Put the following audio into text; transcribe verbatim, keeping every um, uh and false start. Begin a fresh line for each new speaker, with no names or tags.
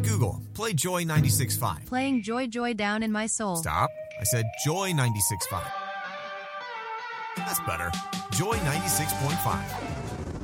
Google, play Joy ninety-six point five.
Playing Joy Joy down in my soul.
Stop. I said Joy ninety-six point five. That's better. Joy ninety-six point five.